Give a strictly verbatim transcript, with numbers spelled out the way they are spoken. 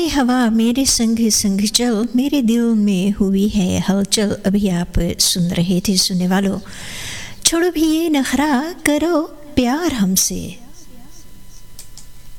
हवा मेरे संग संग चल, मेरे दिल में हुई है हलचल। अभी आप सुन रहे थे सुनने वालों, छोड़ो भी ये नखरा, करो प्यार हमसे।